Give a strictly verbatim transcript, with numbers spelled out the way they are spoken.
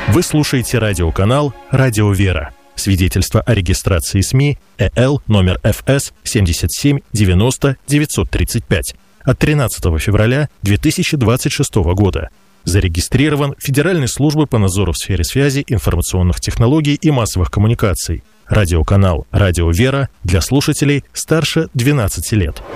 Вы слушаете радиоканал «Радио Вера». Свидетельство о регистрации СМИ Э Л номер Ф С семьдесят семь девяносто девятьсот тридцать пять от тринадцатого февраля две тысячи двадцать шестого года. Зарегистрирован Федеральной службой по надзору в сфере связи, информационных технологий и массовых коммуникаций. Радиоканал «Радио Вера» для слушателей старше двенадцати лет.